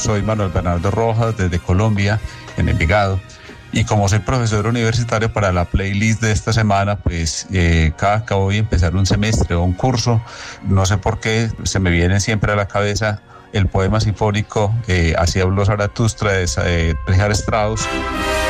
soy Manuel Bernardo Rojas desde Colombia, en Envigado. Y como soy profesor universitario, para la playlist de esta semana, pues cada que voy a empezar un semestre o un curso, no sé por qué, se me viene siempre a la cabeza el poema sinfónico Así habló Zaratustra de Richard Strauss.